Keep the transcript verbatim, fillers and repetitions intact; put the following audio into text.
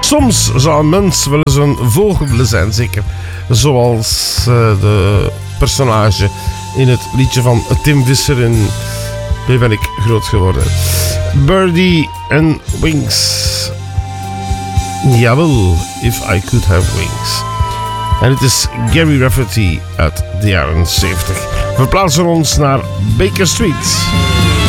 Soms zou een mens wel eens een vogel willen zijn, zeker. Zoals uh, de personage in het liedje van Tim Visser in Wie ben ik groot geworden. Birdie and Wings. Jawel, If I Could Have Wings. En het is Gary Rafferty uit de jaren zeventig. We verplaatsen ons naar Baker Street.